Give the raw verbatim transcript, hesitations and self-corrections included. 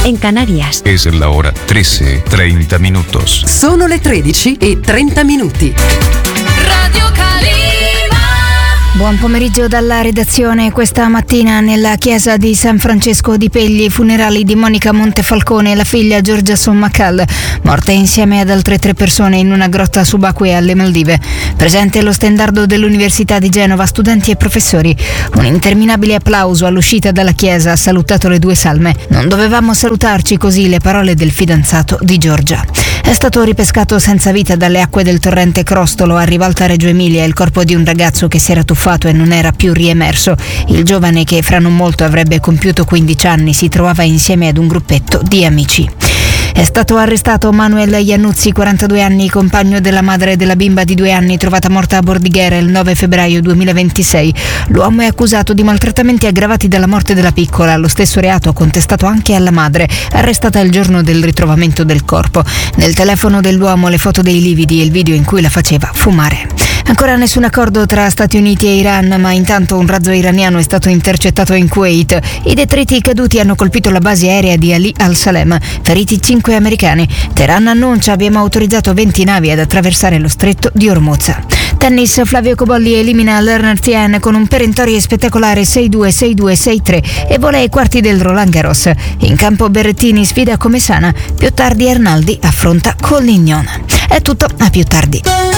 en Canarias. Es la hora trece, treinta minutos. Sono le tredici e trenta minuti. Radio Calima. Buon pomeriggio dalla redazione. Questa mattina nella chiesa di San Francesco di Pegli, funerali di Monica Montefalcone e la figlia Giorgia Sommacal, morte insieme ad altre tre persone in una grotta subacquea alle Maldive. Presente lo stendardo dell'Università di Genova, studenti e professori. Un interminabile applauso all'uscita dalla chiesa ha salutato le due salme. Non dovevamo salutarci così, le parole del fidanzato di Giorgia. È stato ripescato senza vita dalle acque del torrente Crostolo a Rivalta Reggio Emilia il corpo di un ragazzo che si era tuffato e non era più riemerso. Il giovane, che fra non molto avrebbe compiuto quindici anni, si trovava insieme ad un gruppetto di amici. È stato arrestato Manuel Iannuzzi, quarantadue anni, compagno della madre della bimba di due anni trovata morta a Bordighera il nove febbraio duemilaventisei. L'uomo è accusato di maltrattamenti aggravati dalla morte della piccola, lo stesso reato contestato anche alla madre, arrestata il giorno del ritrovamento del corpo. Nel telefono dell'uomo le foto dei lividi e il video in cui la faceva fumare. Ancora nessun accordo tra Stati Uniti e Iran, ma intanto un razzo iraniano è stato intercettato in Kuwait. I detriti caduti hanno colpito la base aerea di Ali al-Salem, feriti cinque americani. Teheran annuncia: abbiamo autorizzato venti navi ad attraversare lo stretto di Hormuz. Tennis, Flavio Cobolli elimina Lerner Tien con un perentorio e spettacolare sei due sei due sei tre e vola ai quarti del Roland Garros. In campo Berrettini sfida Comesana, più tardi Arnaldi affronta Collignon. È tutto, a più tardi.